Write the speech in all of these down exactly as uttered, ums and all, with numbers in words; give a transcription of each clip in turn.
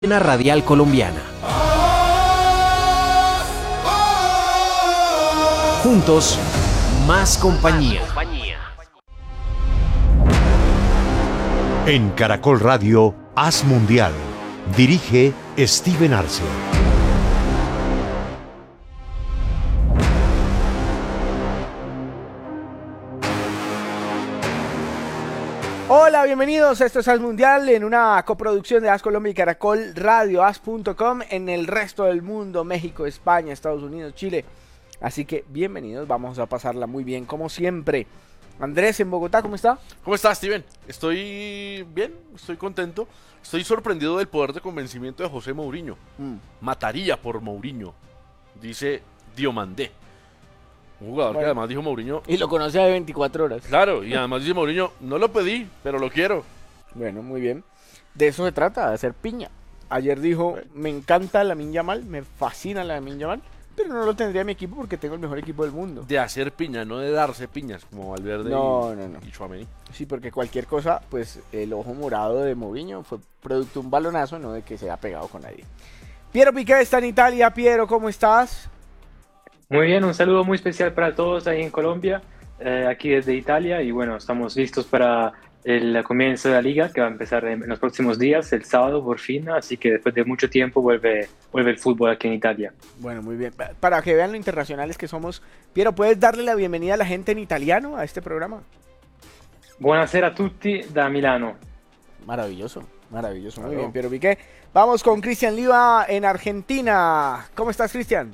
Radial Colombiana. Juntos, más compañía. En Caracol Radio, Haz Mundial. Dirige Steven Arce. Hola, bienvenidos a esto es Haz Mundial en una coproducción de Haz Colombia y Caracol Radio, haz punto com en el resto del mundo, México, España, Estados Unidos, Chile. Así que bienvenidos, vamos a pasarla muy bien como siempre. Andrés en Bogotá, ¿cómo está? ¿Cómo estás, Steven? Estoy bien, estoy contento. Estoy sorprendido del poder de convencimiento de José Mourinho. Mm. Mataría por Mourinho, dice Diomandé. Un jugador bueno, que además dijo Mourinho. Y lo conoce de veinticuatro horas. Claro, y además dice Mourinho, no lo pedí, pero lo quiero. Bueno, muy bien. De eso se trata, de hacer piña. Ayer dijo, bueno. me encanta Lamine Yamal, me fascina Lamine Yamal, pero no lo tendría en mi equipo porque tengo el mejor equipo del mundo. De hacer piña, no de darse piñas, como Valverde no, y, no, no. y Tchouaméni. Sí, porque cualquier cosa, pues el ojo morado de Mourinho fue producto de un balonazo, no de que se haya pegado con nadie. Piero Piqué está en Italia. Piero, ¿cómo estás? Muy bien, un saludo muy especial para todos ahí en Colombia, eh, aquí desde Italia, y bueno, estamos listos para el comienzo de la liga que va a empezar en los próximos días, el sábado por fin, así que después de mucho tiempo vuelve, vuelve el fútbol aquí en Italia. Bueno, muy bien, para que vean lo internacionales que somos, Piero, ¿puedes darle la bienvenida a la gente en italiano a este programa? Buonasera a tutti da Milano. Maravilloso, maravilloso, muy claro. Bien, Piero Piqué. Vamos con Cristian Liva en Argentina. ¿Cómo estás, Cristian?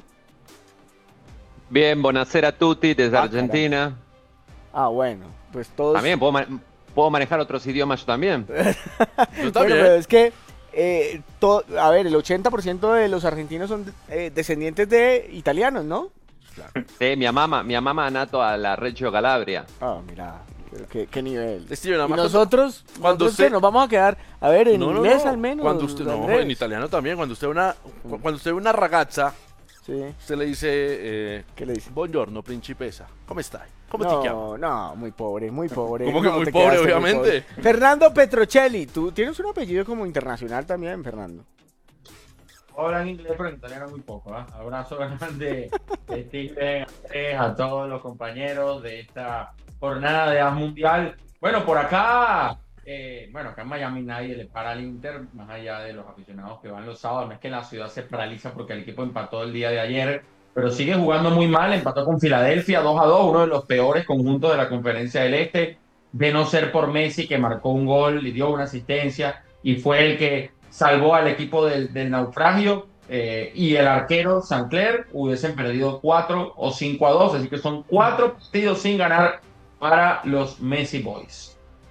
Bien, buonasera a tutti desde ah, Argentina. Ah, bueno, pues todos... También, ¿puedo, ma ¿puedo manejar otros idiomas yo también? Yo también. Bueno, pero es que, eh, to a ver, el ochenta por ciento de los argentinos son eh, descendientes de italianos, ¿no? Claro. Sí, mi mamá, mi mamá nato a la Reggio Calabria. Ah, mira, qué, qué nivel. Steven, y nosotros, cuando nosotros usted... nos vamos a quedar, a ver, en no, inglés no, no. al menos. Cuando usted, no, en italiano también, cuando usted una, cuando usted ve una ragazza... Sí. Usted le dice, eh, ¿qué le dice? Buongiorno, principessa. ¿Cómo está? ¿Cómo no, te llamas? No, muy pobre, muy pobre. ¿Cómo que no, muy pobre, obviamente? Muy pobre. Fernando Petrocelli, tú tienes un apellido como internacional también, Fernando. Hablan inglés, pero en italiano muy poco, ¿eh? Abrazo grande Steven, a todos los compañeros de esta jornada de Haz Mundial. Bueno, por acá... Eh, bueno, acá en Miami nadie le para al Inter, más allá de los aficionados que van los sábados. No es que la ciudad se paraliza porque el equipo empató el día de ayer, pero sigue jugando muy mal. Empató con Filadelfia dos a dos, uno de los peores conjuntos de la Conferencia del Este, de no ser por Messi, que marcó un gol y dio una asistencia y fue el que salvó al equipo del, del naufragio. Eh, y el arquero Sancler hubiesen perdido cuatro o cinco a dos, así que son cuatro partidos sin ganar para los Messi Boys.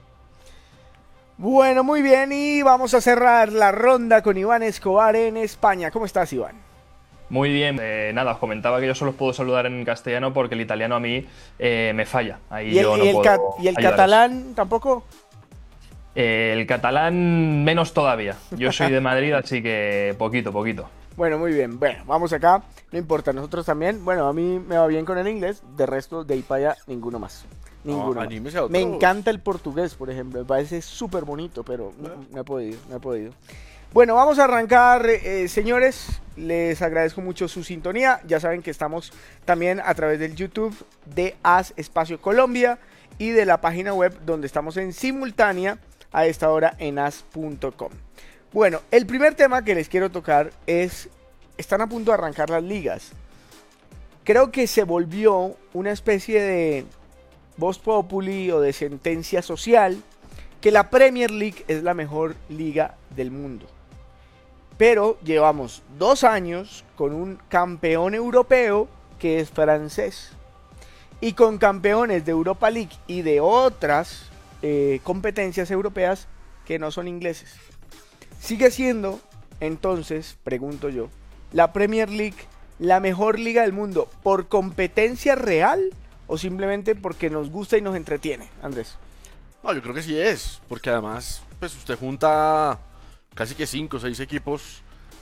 Bueno, muy bien, y vamos a cerrar la ronda con Iván Escobar en España. ¿Cómo estás, Iván? Muy bien, eh, nada, os comentaba que yo solo os puedo saludar en castellano porque el italiano a mí eh, me falla. Ahí ¿Y el, yo no y el, puedo ca ¿y el catalán tampoco? Eh, el catalán menos todavía. Yo soy de Madrid, así que poquito, poquito. Bueno, muy bien. Bueno, vamos acá. No importa, nosotros también. Bueno, a mí me va bien con el inglés. De resto, de ahí para allá, ninguno más. Ninguno. No, me encanta el portugués, por ejemplo. Me parece súper bonito, pero no, no he podido, no he podido. Bueno, vamos a arrancar, eh, señores. Les agradezco mucho su sintonía. Ya saben que estamos también a través del YouTube de Haz Espacio Colombia y de la página web donde estamos en simultánea a esta hora en haz punto com. Bueno, el primer tema que les quiero tocar es, están a punto de arrancar las ligas. Creo que se volvió una especie de voz populi o de sentencia social que la Premier League es la mejor liga del mundo. Pero llevamos dos años con un campeón europeo que es francés y con campeones de Europa League y de otras eh, competencias europeas que no son ingleses. ¿Sigue siendo, entonces, pregunto yo, la Premier League la mejor liga del mundo por competencia real o simplemente porque nos gusta y nos entretiene, Andrés? No, yo creo que sí es, porque además, pues usted junta casi que cinco o seis equipos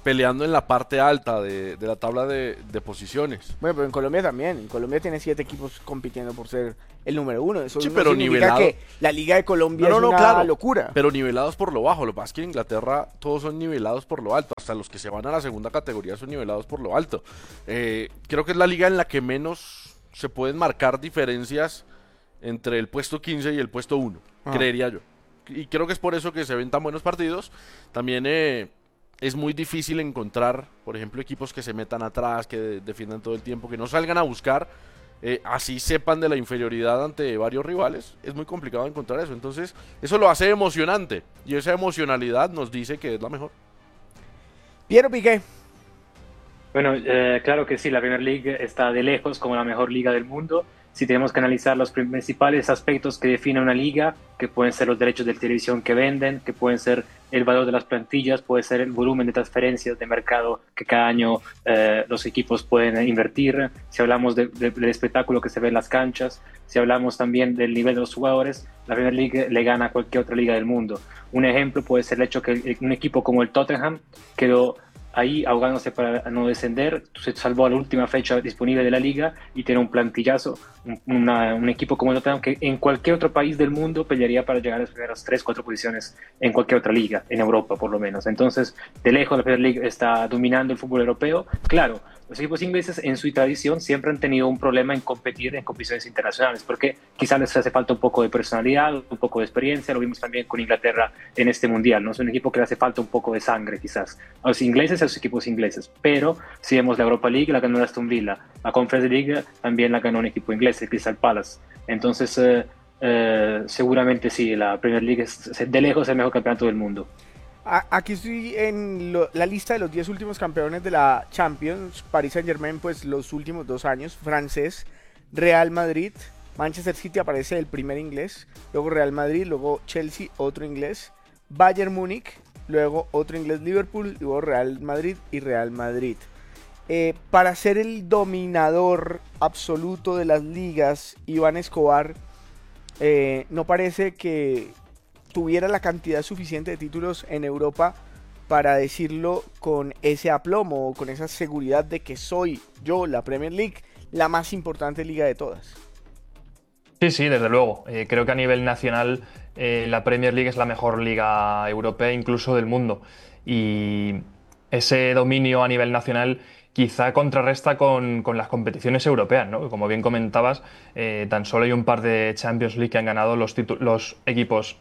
peleando en la parte alta de, de la tabla de, de posiciones. Bueno, pero en Colombia también. En Colombia tiene siete equipos compitiendo por ser el número uno. Eso sí, no pero significa nivelado. que la Liga de Colombia no, no, es una no, claro, locura. Pero nivelados por lo bajo. Lo que pasa es que en Inglaterra todos son nivelados por lo alto. Hasta los que se van a la segunda categoría son nivelados por lo alto. Eh, creo que es la liga en la que menos se pueden marcar diferencias entre el puesto quince y el puesto uno, ah. creería yo. Y creo que es por eso que se ven tan buenos partidos. También eh, es muy difícil encontrar, por ejemplo, equipos que se metan atrás, que de- defiendan todo el tiempo, que no salgan a buscar, eh, así sepan de la inferioridad ante varios rivales. Es muy complicado encontrar eso. Entonces, eso lo hace emocionante. Y esa emocionalidad nos dice que es la mejor. Piero Piqué. Bueno, eh, claro que sí, la Premier League está de lejos como la mejor liga del mundo. Si tenemos que analizar los principales aspectos que definen una liga, que pueden ser los derechos de televisión que venden, que pueden ser el valor de las plantillas, puede ser el volumen de transferencias de mercado que cada año eh, los equipos pueden invertir, si hablamos de, de, del espectáculo que se ve en las canchas, si hablamos también del nivel de los jugadores, la Premier League le gana a cualquier otra liga del mundo. Un ejemplo puede ser el hecho que un equipo como el Tottenham quedó ahí ahogándose para no descender, se salvó a la última fecha disponible de la liga y tiene un plantillazo, un, una, un equipo como el Tottenham que en cualquier otro país del mundo pelearía para llegar a las primeras tres, cuatro posiciones en cualquier otra liga, en Europa por lo menos. Entonces, de lejos la Premier League está dominando el fútbol europeo. Claro, los equipos ingleses en su tradición siempre han tenido un problema en competir en competiciones internacionales, porque quizás les hace falta un poco de personalidad, un poco de experiencia. Lo vimos también con Inglaterra en este mundial, ¿no? Es un equipo que le hace falta un poco de sangre quizás a los ingleses y a los equipos ingleses, pero si vemos la Europa League la ganó el Aston Villa, la Conference League también la ganó un equipo inglés, el Crystal Palace. Entonces eh, eh, seguramente sí, la Premier League es de lejos el mejor campeonato del mundo. Aquí estoy en lo, la lista de los diez últimos campeones de la Champions. Paris Saint-Germain, pues los últimos dos años, francés. Real Madrid, Manchester City aparece el primer inglés, luego Real Madrid, luego Chelsea, otro inglés, Bayern Múnich, luego otro inglés Liverpool, luego Real Madrid y Real Madrid. Eh, para ser el dominador absoluto de las ligas, Iván Escobar eh, no parece que tuviera la cantidad suficiente de títulos en Europa para decirlo con ese aplomo, con esa seguridad de que soy yo, la Premier League, la más importante liga de todas. Sí, sí, desde luego. Eh, creo que a nivel nacional eh, la Premier League es la mejor liga europea, incluso del mundo. Y ese dominio a nivel nacional quizá contrarresta con, con las competiciones europeas, ¿no? Como bien comentabas, eh, tan solo hay un par de Champions League que han ganado los, los equipos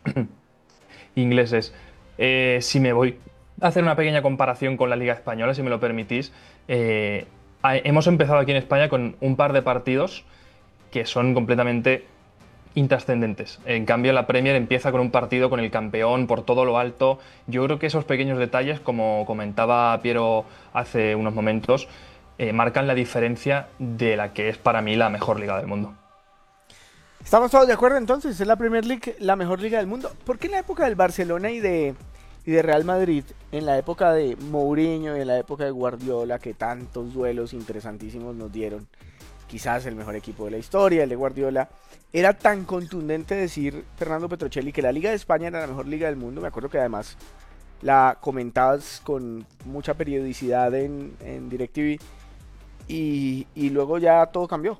ingleses. Eh, si me voy a hacer una pequeña comparación con la Liga Española, si me lo permitís, eh, hemos empezado aquí en España con un par de partidos que son completamente intrascendentes. En cambio, la Premier empieza con un partido con el campeón por todo lo alto. Yo creo que esos pequeños detalles, como comentaba Piero hace unos momentos, eh, marcan la diferencia de la que es para mí la mejor liga del mundo. ¿Estamos todos de acuerdo entonces? ¿Es la Premier League la mejor liga del mundo? ¿Por qué en la época del Barcelona y de, y de Real Madrid, en la época de Mourinho y en la época de Guardiola, que tantos duelos interesantísimos nos dieron, quizás el mejor equipo de la historia, el de Guardiola, era tan contundente decir, Fernando Petrocelli, que la Liga de España era la mejor liga del mundo? Me acuerdo que además la comentabas con mucha periodicidad en, en DirecTV y, y luego ya todo cambió.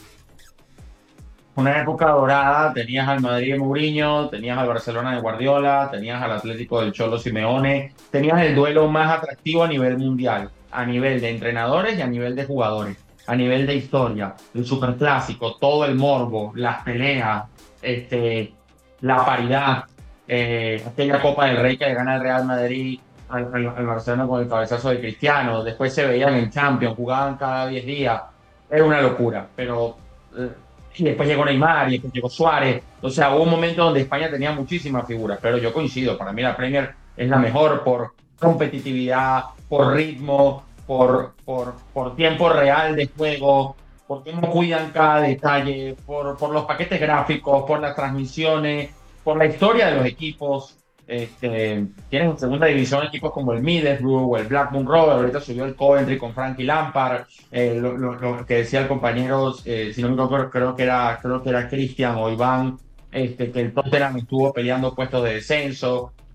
Una época dorada, tenías al Madrid de Mourinho, tenías al Barcelona de Guardiola, tenías al Atlético del Cholo Simeone, tenías el duelo más atractivo a nivel mundial, a nivel de entrenadores y a nivel de jugadores, a nivel de historia, el superclásico, todo el morbo, las peleas, este, la paridad, eh, aquella Copa del Rey que le gana el Real Madrid al, al, al Barcelona con el cabezazo de Cristiano, después se veían en Champions, jugaban cada diez días, era una locura, pero... Eh, y después llegó Neymar y después llegó Suárez. O sea, hubo un momento donde España tenía muchísimas figuras, pero yo coincido, para mí la Premier es la mejor por competitividad, por ritmo, por, por, por tiempo real de juego, por cómo cuidan cada detalle, por, por los paquetes gráficos, por las transmisiones, por la historia de los equipos. Este, tienen en segunda división equipos como el Middlesbrough o el Blackburn Rovers, ahorita subió el Coventry con Frankie Lampard, eh, lo, lo, lo que decía el compañero, eh, si no me equivoco, creo que era, creo que era Cristian o Iván, este, que el Tottenham estuvo peleando puestos de descenso,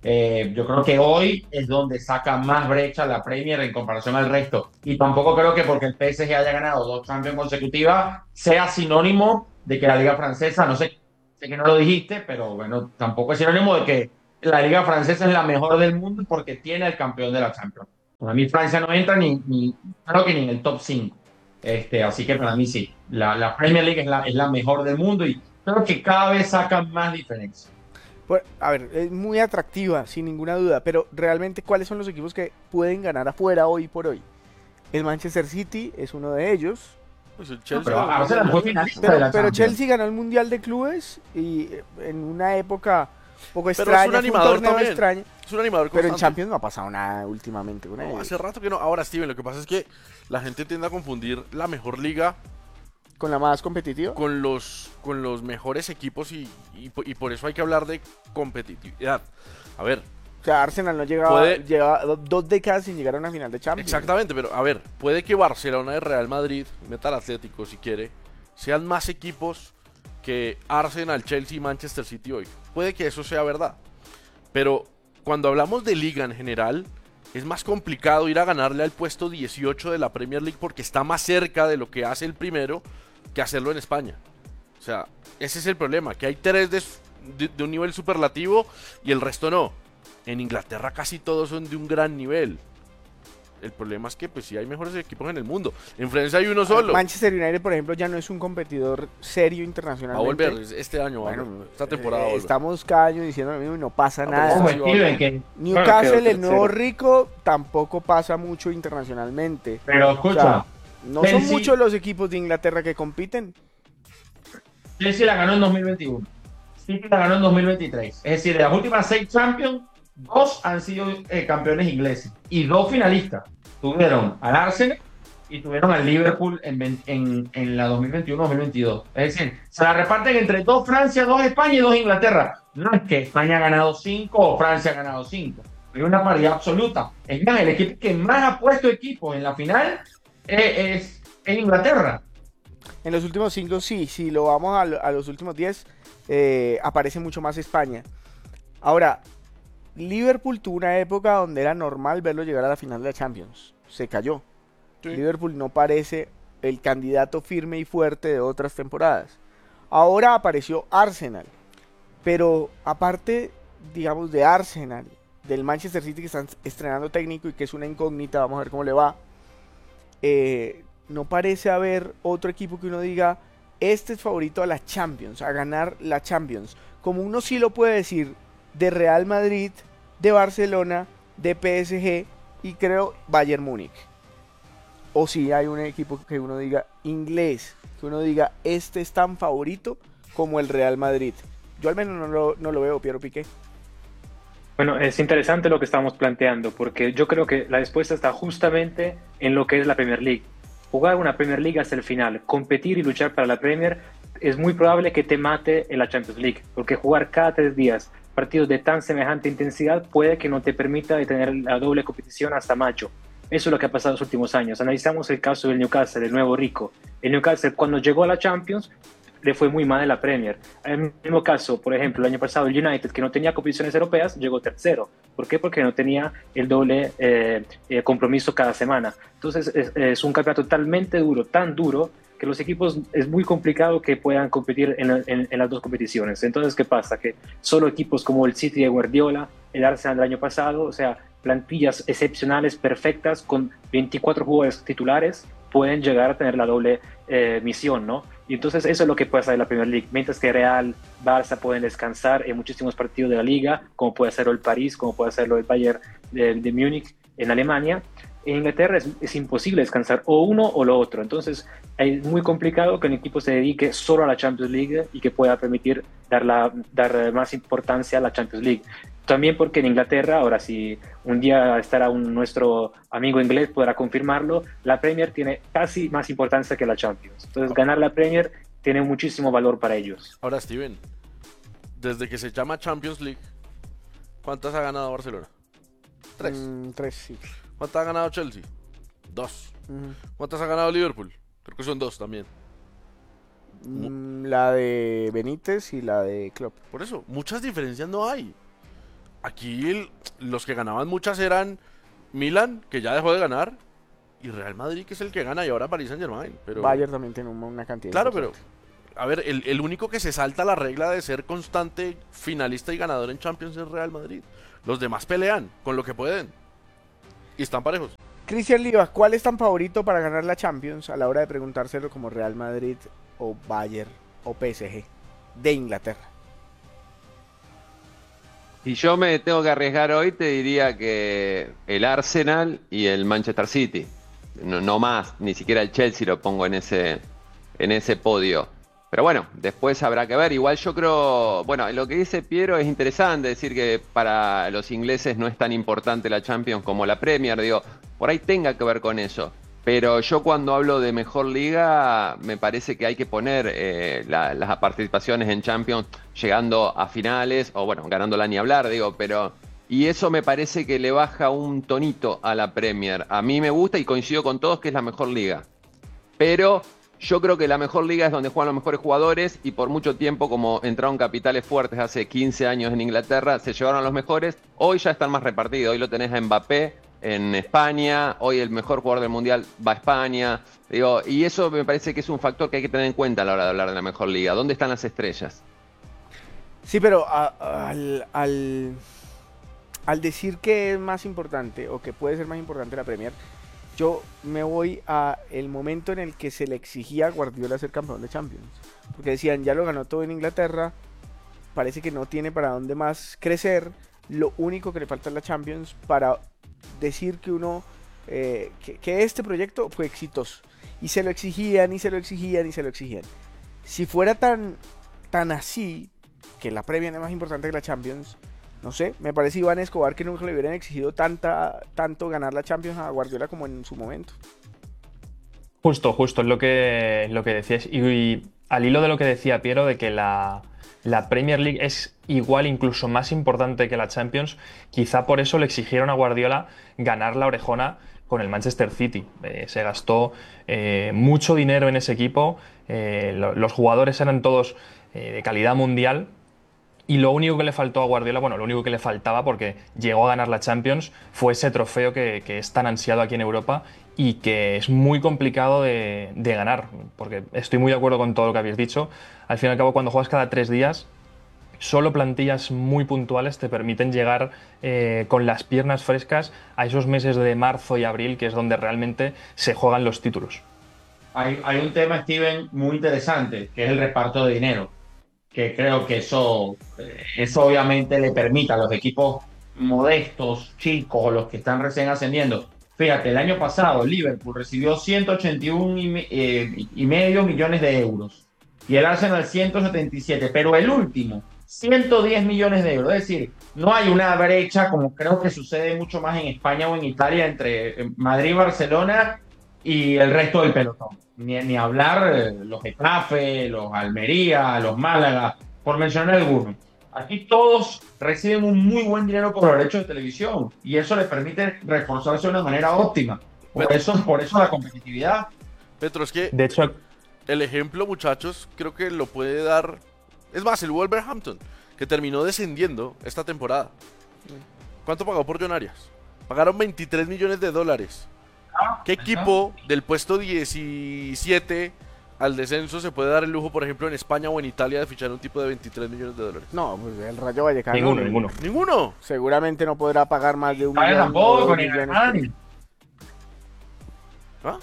Eh, yo creo que hoy es donde saca más brecha la Premier en comparación al resto. Y tampoco creo que porque el P S G haya ganado dos Champions consecutivas sea sinónimo de que la Liga Francesa, no sé, sé que no lo dijiste, pero bueno, tampoco es sinónimo de que la Liga Francesa es la mejor del mundo porque tiene el campeón de la Champions. Para mí Francia no entra ni, ni creo que ni en el top cinco. Este, así que para mí sí, la, la Premier League es la, es la mejor del mundo y creo que cada vez sacan más diferencia. Pues, a ver, es muy atractiva, sin ninguna duda, pero realmente, ¿cuáles son los equipos que pueden ganar afuera hoy por hoy? El Manchester City es uno de ellos. Pues el Chelsea. Pero, no, Arsenal fue finalista de la Pero, pero Champions. Chelsea ganó el Mundial de Clubes y en una época un poco Pero extraña, es un fue animador torneo también. extraño, Es un animador pero en constante. Champions no ha pasado nada últimamente con No, ellos. hace rato que no. Ahora, Steven, lo que pasa es que la gente tiende a confundir la mejor liga ¿Con la más competitiva? con los, con los mejores equipos y, y, po- y por eso hay que hablar de competitividad. A ver, O sea, Arsenal no llegaba, Puede- lleva do- dos décadas sin llegar a una final de Champions. exactamente, pero a ver, puede que Barcelona y Real Madrid, Metal Atlético si quiere, sean más equipos que Arsenal, Chelsea y Manchester City hoy. Puede que eso sea verdad. Pero cuando hablamos de liga en general, es más complicado ir a ganarle al puesto dieciocho de la Premier League porque está más cerca de lo que hace el primero que hacerlo en España. O sea, ese es el problema, que hay tres de, de- de un nivel superlativo y el resto no. En Inglaterra casi todos son de un gran nivel. El problema es que pues sí hay mejores equipos en el mundo. En Francia hay uno solo. Manchester United, por ejemplo, ya no es un competidor serio Va a internacionalmente. volver este año, va a Bueno, volver. Esta temporada va a eh, volver. estamos cada año diciendo lo mismo y no pasa No, nada. Como sí, Steven, que, Newcastle, Bueno, quedó el nuevo tercero. rico, tampoco pasa mucho internacionalmente. pero O escucha, sea, no son Chelsea- muchos los equipos de Inglaterra que compiten. Chelsea la ganó en dos mil veintiuno. City la ganó en dos mil veintitrés. Es decir, de las últimas seis Champions, dos han sido eh, campeones ingleses y dos finalistas. Tuvieron al Arsenal y tuvieron al Liverpool en, vein- en, en la dos mil veintiuno dos mil veintidós. Es decir, se la reparten entre dos Francia, dos España y dos Inglaterra. No es que España ha ganado cinco o Francia ha ganado cinco. Hay una paridad absoluta. Es más, el equipo que más ha puesto equipos en la final eh, es, es Inglaterra. En los últimos cinco, sí, si lo vamos a, lo- a los últimos diez, eh, aparece mucho más España. Ahora, Liverpool tuvo una época donde era normal verlo llegar a la final de la Champions. Se cayó. Sí. Liverpool no parece el candidato firme y fuerte de otras temporadas. Ahora apareció Arsenal. Pero aparte, digamos, de Arsenal, del Manchester City que están estrenando técnico y que es una incógnita, vamos a ver cómo le va. Eh, no parece haber otro equipo que uno diga, este es favorito a la Champions, a ganar la Champions. Como uno sí lo puede decir de Real Madrid, de Barcelona, de P S G y creo Bayern Múnich. O si hay un equipo que uno diga inglés, que uno diga, este es tan favorito como el Real Madrid. Yo al menos no lo, no lo veo, Piero Piqué. Bueno, es interesante lo que estamos planteando, porque yo creo que la respuesta está justamente en lo que es la Premier League. Jugar una Premier League hasta el final, competir y luchar para la Premier, es muy probable que te mate en la Champions League, porque jugar cada tres días partidos de tan semejante intensidad puede que no te permita tener la doble competición hasta mayo. Eso es lo que ha pasado en los últimos años. Analizamos el caso del Newcastle, el nuevo rico. El Newcastle, cuando llegó a la Champions, le fue muy mal en la Premier. En el mismo caso, por ejemplo, el año pasado el United, que no tenía competiciones europeas, llegó tercero. ¿Por qué? Porque no tenía el doble eh, eh, compromiso cada semana. Entonces es, es un campeonato totalmente duro, tan duro, que los equipos es muy complicado que puedan competir en, en, en las dos competiciones. Entonces, ¿qué pasa? Que solo equipos como el City de Guardiola, el Arsenal del año pasado, o sea, plantillas excepcionales, perfectas, con veinticuatro jugadores titulares, pueden llegar a tener la doble eh, misión, ¿no? Y entonces eso es lo que pasa en la Premier League. Mientras que Real, Barça pueden descansar en muchísimos partidos de la Liga, como puede hacerlo el París, como puede hacerlo el Bayern de, de Múnich en Alemania, en Inglaterra es, es imposible descansar o uno o lo otro. Entonces es muy complicado que un equipo se dedique solo a la Champions League y que pueda permitir dar, la, dar más importancia a la Champions League. También porque en Inglaterra, ahora si un día estará un, nuestro amigo inglés podrá confirmarlo, la Premier tiene casi más importancia que la Champions. Entonces ganar la Premier tiene muchísimo valor para ellos. Ahora, Steven, desde que se llama Champions League, ¿cuántas ha ganado Barcelona? Tres. Mm, tres, sí. ¿Cuántas ha ganado Chelsea? Dos. Ujú. ¿Cuántas ha ganado Liverpool? Creo que son dos también. Mm, la de Benítez y la de Klopp. Por eso, muchas diferencias no hay. aquí el, los que ganaban muchas eran Milan, que ya dejó de ganar, y Real Madrid, que es el que gana, y ahora Paris Saint-Germain. Pero... Bayern también tiene una cantidad. Claro, pero, a ver, el, el único que se salta la regla de ser constante finalista y ganador en Champions es Real Madrid. Los demás pelean con lo que pueden. Y están parejos. Cristian Liva, ¿cuál es tan favorito para ganar la Champions a la hora de preguntárselo como Real Madrid o Bayern o P S G de Inglaterra? Si yo me tengo que arriesgar hoy, te diría que el Arsenal y el Manchester City. No, no más, ni siquiera el Chelsea lo pongo en ese, en ese podio. Pero bueno, después habrá que ver. Igual yo creo, bueno, lo que dice Piero es interesante, decir que para los ingleses no es tan importante la Champions como la Premier. Digo, por ahí tenga que ver con eso. Pero yo cuando hablo de mejor liga, me parece que hay que poner eh, la, las participaciones en Champions llegando a finales, o bueno, ganándola ni hablar, digo, pero... Y eso me parece que le baja un tonito a la Premier. A mí me gusta y coincido con todos que es la mejor liga. Pero yo creo que la mejor liga es donde juegan los mejores jugadores y por mucho tiempo, como entraron capitales fuertes hace quince años en Inglaterra, se llevaron a los mejores. Hoy ya están más repartidos. Hoy lo tenés a Mbappé en España, hoy el mejor jugador del Mundial va a España. Digo, y eso me parece que es un factor que hay que tener en cuenta a la hora de hablar de la mejor liga. ¿Dónde están las estrellas? Sí, pero a, al, al, al decir que es más importante o que puede ser más importante la Premier, yo me voy a el momento en el que se le exigía a Guardiola ser campeón de Champions. Porque decían, ya lo ganó todo en Inglaterra, parece que no tiene para dónde más crecer, lo único que le falta es la Champions para decir que uno, eh, que, que este proyecto fue exitoso. Y se lo exigían, y se lo exigían, y se lo exigían. Si fuera tan, tan así, que la Premier es más importante que la Champions, no sé, me parece Iván Escobar que nunca le hubieran exigido tanta, tanto ganar la Champions a Guardiola como en su momento. Justo, justo, es lo que, lo que decías. Y, y al hilo de lo que decía Piero, de que la, la Premier League es igual, incluso más importante que la Champions, quizá por eso le exigieron a Guardiola ganar la orejona con el Manchester City. Eh, se gastó eh, mucho dinero en ese equipo, eh, lo, los jugadores eran todos eh, de calidad mundial. Y lo único que le faltó a Guardiola, bueno, lo único que le faltaba, porque llegó a ganar la Champions, fue ese trofeo que, que es tan ansiado aquí en Europa y que es muy complicado de, de ganar, porque estoy muy de acuerdo con todo lo que habéis dicho. Al fin y al cabo, cuando juegas cada tres días, solo plantillas muy puntuales te permiten llegar eh, con las piernas frescas a esos meses de marzo y abril, que es donde realmente se juegan los títulos. Hay, hay un tema, Steven, muy interesante, que es el reparto de dinero. Que creo que eso, eso obviamente le permite a los equipos modestos, chicos, o los que están recién ascendiendo. Fíjate, el año pasado Liverpool recibió ciento ochenta y uno y, eh, y medio millones de euros y el Arsenal ciento setenta y siete, pero el último, ciento diez millones de euros. Es decir, no hay una brecha como creo que sucede mucho más en España o en Italia entre Madrid, Barcelona y el resto del pelotón. Ni, ni hablar eh, los Getafe, los Almería, los Málaga, por mencionar algunos. Aquí todos reciben un muy buen dinero por los derechos de televisión y eso les permite reforzarse de una manera óptima. Por eso, por eso la competitividad. Petro, es que de hecho, el ejemplo, muchachos, creo que lo puede dar. Es más, el Wolverhampton, que terminó descendiendo esta temporada. ¿Cuánto pagó por John Arias? Pagaron veintitrés millones de dólares. ¿Qué equipo del puesto diecisiete al descenso se puede dar el lujo, por ejemplo, en España o en Italia, de fichar un tipo de veintitrés millones de dólares? No, pues el Rayo Vallecano. Ninguno, ninguno. ¿Ninguno? Seguramente no podrá pagar más de un millón. Tampoco, ni millones. ¿Ah?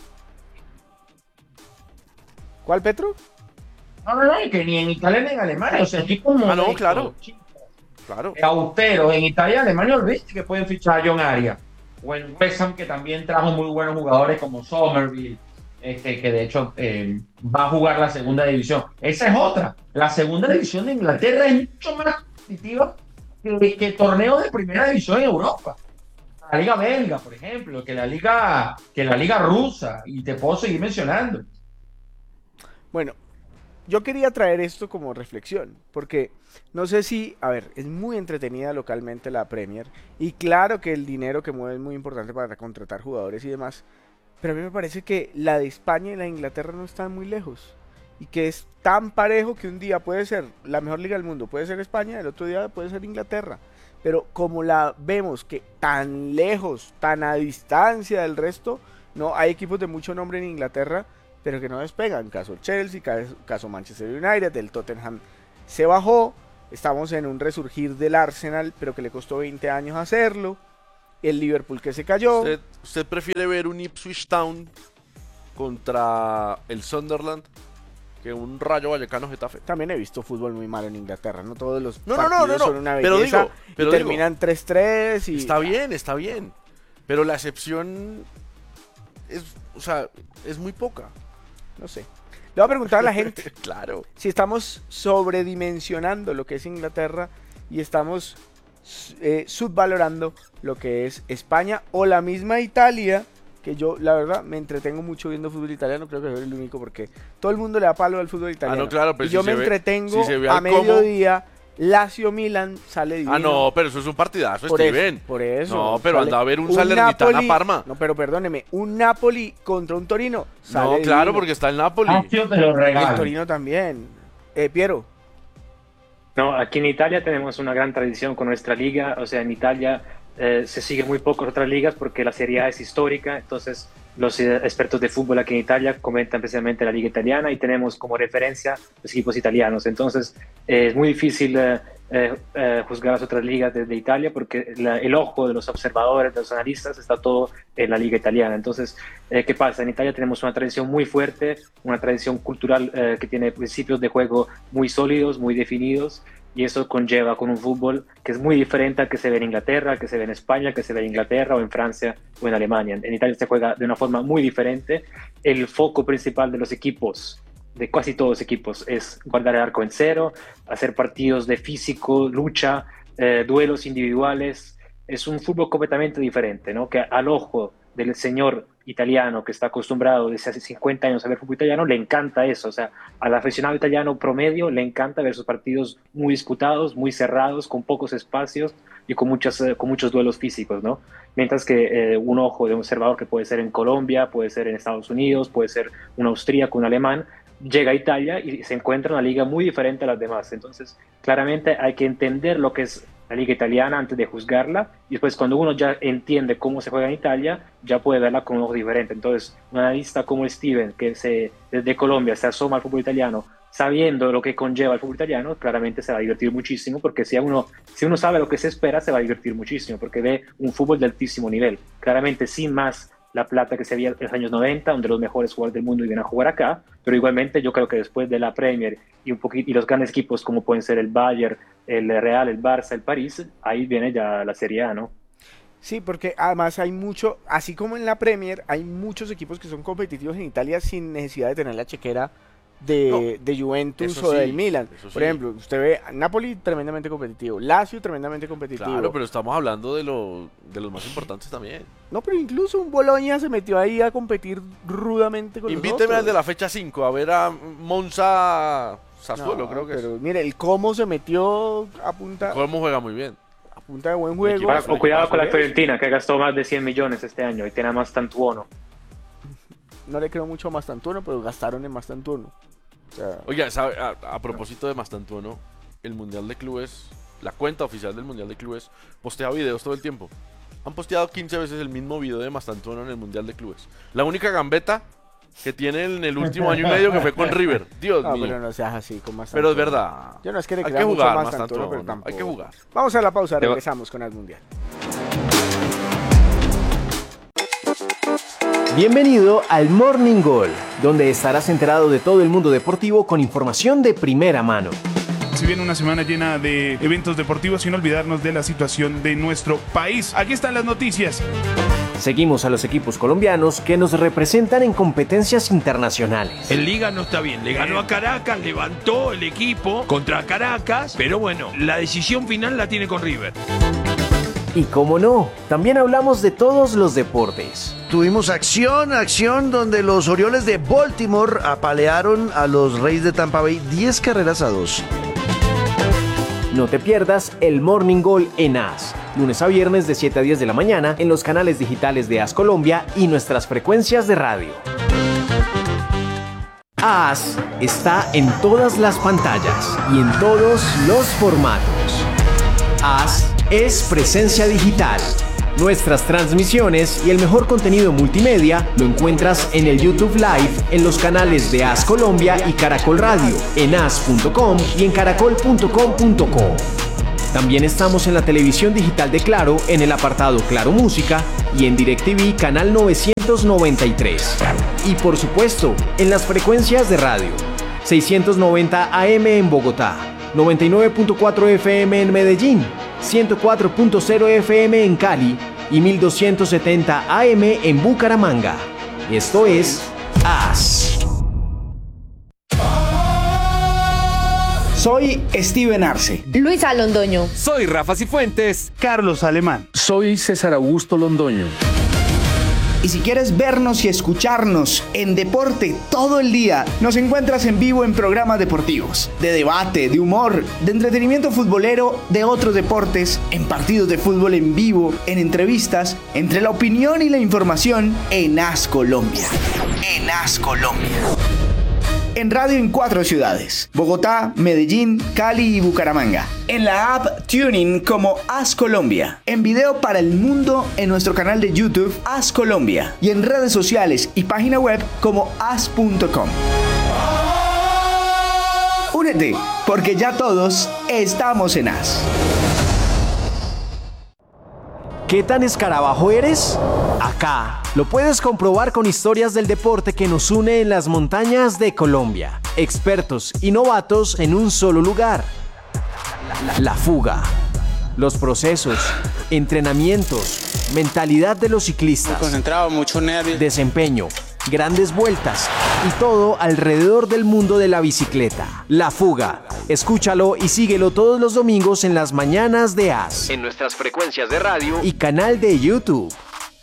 ¿Cuál, Petro? No, no, no, que ni en Italia ni en Alemania. O sea, aquí como. Ah, no, claro. Claro. Austeros. En Italia y Alemania, olvídate que pueden fichar a John Arias. O en West Ham, que también trajo muy buenos jugadores como Somerville, este, que de hecho eh, va a jugar la segunda división. Esa es otra. La segunda división de Inglaterra es mucho más competitiva que, que torneos de primera división en Europa. La liga belga, por ejemplo, que la liga, que la liga rusa, y te puedo seguir mencionando. Bueno, yo quería traer esto como reflexión, porque no sé si, a ver, es muy entretenida localmente la Premier, y claro que el dinero que mueve es muy importante para contratar jugadores y demás, pero a mí me parece que la de España y la de Inglaterra no están muy lejos, y que es tan parejo que un día puede ser la mejor liga del mundo, puede ser España, el otro día puede ser Inglaterra, pero como la vemos que tan lejos, tan a distancia del resto, no hay equipos de mucho nombre en Inglaterra, pero que no despegan. Caso Chelsea, caso, caso Manchester United, el Tottenham se bajó, estamos en un resurgir del Arsenal, pero que le costó veinte años hacerlo, el Liverpool que se cayó. ¿Usted, usted prefiere ver un Ipswich Town contra el Sunderland que un Rayo Vallecano Getafe? También he visto fútbol muy malo en Inglaterra, no todos los no, partidos no, no, no, son una pero belleza, digo, pero y terminan tres tres y... Está bien, está bien, pero la excepción es, o sea, es muy poca. No sé. Le voy a preguntar a la gente claro. si estamos sobredimensionando lo que es Inglaterra y estamos eh, subvalorando lo que es España o la misma Italia, que yo la verdad me entretengo mucho viendo fútbol italiano, creo que soy el único porque todo el mundo le da palo al fútbol italiano. Ah, no, claro, pero y yo si me se ve, entretengo si se ve a al cómo... mediodía. Lazio Milan sale divino. Ah, no, pero eso es un partidazo, por Steven. Eso, por eso. No, pero sale anda a ver un, un Salernitana Napoli, Parma. No, pero perdóneme, un Napoli contra un Torino. Sale no, divino. claro, porque está el Napoli. Lazio te lo Y el regalo. Torino también. Eh, Piero. No, aquí en Italia tenemos una gran tradición con nuestra liga. O sea, en Italia eh, se sigue muy poco otras ligas porque la Serie A es histórica. Entonces, los eh, expertos de fútbol aquí en Italia comentan especialmente la liga italiana y tenemos como referencia los equipos italianos. Entonces, eh, es muy difícil eh, eh, eh, juzgar las otras ligas desde Italia porque la, el ojo de los observadores, de los analistas, está todo en la liga italiana. Entonces, eh, ¿qué pasa? En Italia tenemos una tradición muy fuerte, una tradición cultural eh, que tiene principios de juego muy sólidos, muy definidos. Y eso conlleva con un fútbol que es muy diferente al que se ve en Inglaterra, que se ve en España, que se ve en Inglaterra o en Francia o en Alemania. En Italia se juega de una forma muy diferente. El foco principal de los equipos, de casi todos los equipos, es guardar el arco en cero, hacer partidos de físico, lucha, eh, duelos individuales. Es un fútbol completamente diferente, ¿no? Que al ojo del señor italiano que está acostumbrado desde hace cincuenta años a ver fútbol italiano, le encanta eso. O sea, al aficionado italiano promedio le encanta ver sus partidos muy disputados, muy cerrados, con pocos espacios y con, muchas, eh, con muchos duelos físicos, ¿no? Mientras que eh, un ojo de un observador que puede ser en Colombia, puede ser en Estados Unidos, puede ser un austríaco, un alemán, llega a Italia y se encuentra una liga muy diferente a las demás. Entonces, claramente hay que entender lo que es la liga italiana antes de juzgarla, y después cuando uno ya entiende cómo se juega en Italia, ya puede verla con un ojo diferente. Entonces, un analista como Steven, que se, desde Colombia se asoma al fútbol italiano, sabiendo lo que conlleva el fútbol italiano, claramente se va a divertir muchísimo, porque si uno, si uno sabe lo que se espera, se va a divertir muchísimo, porque ve un fútbol de altísimo nivel. Claramente sin más la plata que se veía en los años noventa, donde los mejores jugadores del mundo iban a jugar acá, pero igualmente yo creo que después de la Premier y un poquito y los grandes equipos como pueden ser el Bayern, el Real, el Barça, el París, ahí viene ya la Serie A, ¿no? Sí, porque además hay mucho, así como en la Premier, hay muchos equipos que son competitivos en Italia sin necesidad de tener la chequera de, no, de Juventus o sí, del Milan. Por sí. ejemplo, usted ve Napoli tremendamente competitivo, Lazio tremendamente competitivo. Claro, pero estamos hablando de, lo, de los más importantes también. No, pero incluso un Bologna se metió ahí a competir rudamente con Invíteme nosotros. al de la fecha cinco a ver a Monza Sassuolo, no, creo que pero es. Mire, el cómo se metió a punta... Cómo juega muy bien. A punta de buen juego. Para, o cuidado con la Fiorentina, que gastó más de cien millones este año y tiene a Mastantuono. No le creo mucho a Mastantuono, pero gastaron en Mastantuono. O sea... Oiga, ¿sabe? A, a propósito de Mastantuono, el Mundial de Clubes, la cuenta oficial del Mundial de Clubes, postea videos todo el tiempo. Han posteado quince veces el mismo video de Mastantuono en el Mundial de Clubes. La única gambeta que tiene en el último año y medio que fue con River. Dios no, mío. Pero no seas así con Pero Mastantuono. es verdad. Yo no es que le hay crea que jugar, mucho Mastantuono, pero tampoco. Hay que jugar. Vamos a la pausa, regresamos con el Mundial. Bienvenido al Morning Goal, donde estarás enterado de todo el mundo deportivo con información de primera mano. Si viene una semana llena de eventos deportivos, sin olvidarnos de la situación de nuestro país. Aquí están las noticias. Seguimos a los equipos colombianos que nos representan en competencias internacionales. En Liga no está bien, le ganó a Caracas, levantó el equipo contra Caracas, pero bueno, la decisión final la tiene con River. Y cómo no, también hablamos de todos los deportes. Tuvimos acción, acción donde los Orioles de Baltimore apalearon a los Reyes de Tampa Bay diez carreras a dos. No te pierdas el Morning Goal en A S, lunes a viernes de siete a diez de la mañana en los canales digitales de A S Colombia y nuestras frecuencias de radio. A S está en todas las pantallas y en todos los formatos. A S es Presencia Digital. Nuestras transmisiones y el mejor contenido multimedia lo encuentras en el YouTube Live en los canales de A S Colombia y Caracol Radio, en as punto com y en caracol punto com punto co. También estamos en la televisión digital de Claro en el apartado Claro Música y en DirecTV canal novecientos noventa y tres. Y por supuesto, en las frecuencias de radio, seiscientos noventa A M en Bogotá, noventa y nueve punto cuatro F M en Medellín, ciento cuatro punto cero F M en Cali y mil doscientos setenta A M en Bucaramanga. Esto es A S. Soy Steven Arce. Luisa Londoño. Soy Rafa Cifuentes. Carlos Alemán. Soy César Augusto Londoño. Y si quieres vernos y escucharnos en deporte todo el día, nos encuentras en vivo en programas deportivos, de debate, de humor, de entretenimiento futbolero, de otros deportes, en partidos de fútbol en vivo, en entrevistas, entre la opinión y la información en A S Colombia. En A S Colombia. En radio en cuatro ciudades: Bogotá, Medellín, Cali y Bucaramanga. En la app Tuning como A S Colombia. En video para el mundo en nuestro canal de YouTube A S Colombia. Y en redes sociales y página web como as punto com. Únete, porque ya todos estamos en A S. ¿Qué tan escarabajo eres? Acá lo puedes comprobar con historias del deporte que nos une en las montañas de Colombia. Expertos y novatos en un solo lugar. La, la fuga. Los procesos, entrenamientos, mentalidad de los ciclistas. Muy concentrado, mucho nervio. Desempeño, grandes vueltas y todo alrededor del mundo de la bicicleta. La fuga. Escúchalo y síguelo todos los domingos en las mañanas de A S. En nuestras frecuencias de radio y canal de YouTube.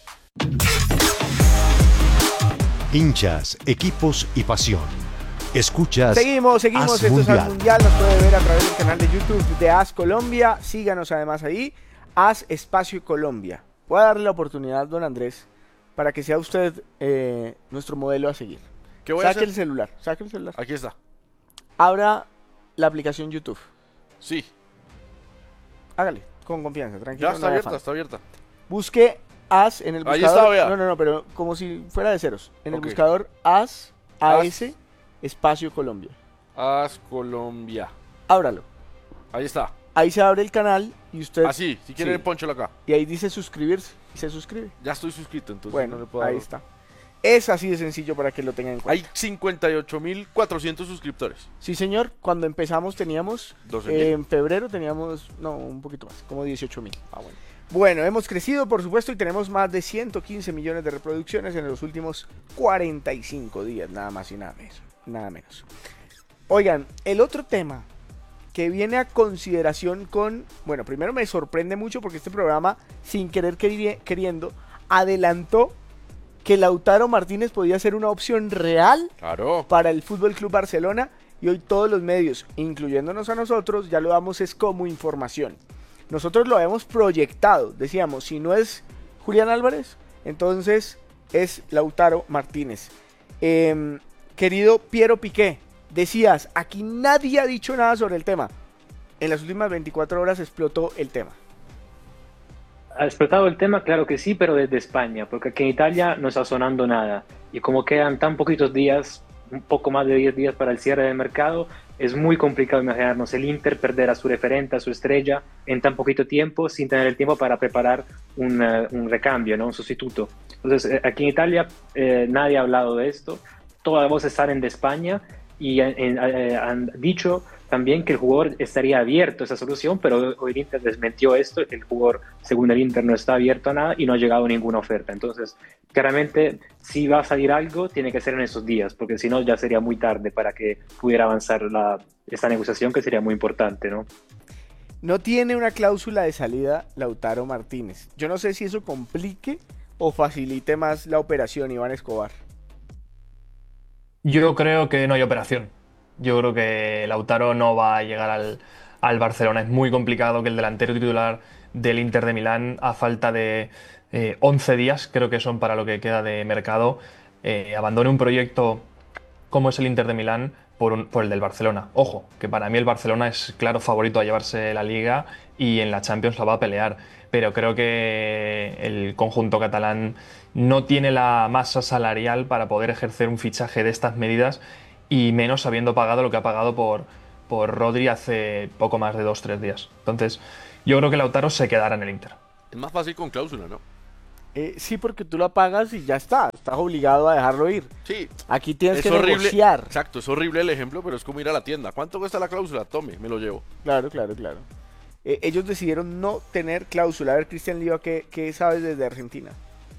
Hinchas, equipos y pasión. Escuchas. Seguimos, seguimos. A S Esto es A S Mundial. Mundial. Nos puede ver a través del canal de YouTube de A S Colombia. Síganos además ahí. A S Espacio Colombia. Voy a darle la oportunidad, don Andrés, para que sea usted eh, nuestro modelo a seguir. ¿Qué voy a saque hacer? el celular. Saque el celular. Aquí está. Abra la aplicación YouTube. Sí. Hágale, con confianza, tranquilo. Ya está no haya abierta, afán. está abierta. Busque A S en el Ahí buscador. está, vea. No, no, no, pero como si fuera de ceros. En Ok. el buscador A S, A S, A S. Espacio Colombia. A S Colombia. Ábralo. Ahí está. Ahí se abre el canal y usted... Ah, sí, si quiere, pónchelo acá. Y ahí dice suscribirse y se suscribe. Ya estoy suscrito, entonces Bueno, no le puedo ahí dar- está. Es así de sencillo para que lo tengan en cuenta. Hay cincuenta y ocho mil cuatrocientos suscriptores. Sí, señor. Cuando empezamos teníamos... doce mil. eh, en febrero teníamos... No, un poquito más. Como dieciocho mil. Ah, bueno. Bueno, hemos crecido, por supuesto, y tenemos más de ciento quince millones de reproducciones en los últimos cuarenta y cinco días. Nada más y nada menos. Nada menos. Oigan, el otro tema que viene a consideración con... Bueno, primero me sorprende mucho porque este programa, sin querer queri- queriendo, adelantó que Lautaro Martínez podía ser una opción real Claro. para el F C Barcelona, y hoy todos los medios, incluyéndonos a nosotros, ya lo damos es como información. Nosotros lo habíamos proyectado, decíamos, si no es Julián Álvarez, entonces es Lautaro Martínez. Eh, querido Piero Piqué, decías, aquí nadie ha dicho nada sobre el tema. En las últimas veinticuatro horas explotó el tema. ¿Ha explotado el tema? Claro que sí, pero desde España, porque aquí en Italia no está sonando nada. Y como quedan tan poquitos días, un poco más de diez días para el cierre del mercado, es muy complicado imaginarnos el Inter perder a su referente, a su estrella, en tan poquito tiempo, sin tener el tiempo para preparar un, uh, un recambio, ¿no? Un sustituto. Entonces, eh, aquí en Italia eh, nadie ha hablado de esto, todas las voces salen de España y eh, eh, han dicho también que el jugador estaría abierto a esa solución, pero hoy el Inter desmentió esto, el jugador, según el Inter, no está abierto a nada y no ha llegado ninguna oferta. Entonces, claramente, si va a salir algo, tiene que ser en esos días, porque si no ya sería muy tarde para que pudiera avanzar la, esta negociación, que sería muy importante, ¿no? No tiene una cláusula de salida Lautaro Martínez. Yo no sé si eso complique o facilite más la operación, Iván Escobar. Yo creo que no hay operación. Yo creo que Lautaro no va a llegar al, al Barcelona. Es muy complicado que el delantero titular del Inter de Milán, a falta de eh, once días, creo que son para lo que queda de mercado, eh, abandone un proyecto como es el Inter de Milán por, un, por el del Barcelona. Ojo, que para mí el Barcelona es claro favorito a llevarse la Liga y en la Champions la va a pelear. Pero creo que el conjunto catalán no tiene la masa salarial para poder ejercer un fichaje de estas medidas y menos habiendo pagado lo que ha pagado por, por Rodri hace poco más de dos o tres días. Entonces, yo creo que Lautaro se quedará en el Inter. Es más fácil con cláusula, ¿no? Eh, sí, porque tú la pagas y ya está. Estás obligado a dejarlo ir. Sí. Aquí tienes es que horrible, negociar. Exacto, es horrible el ejemplo, pero es como ir a la tienda. ¿Cuánto cuesta la cláusula? Tome, me lo llevo. Claro, claro, claro. Eh, ellos decidieron no tener cláusula. A ver, Cristian Lío, ¿qué, qué sabes desde Argentina?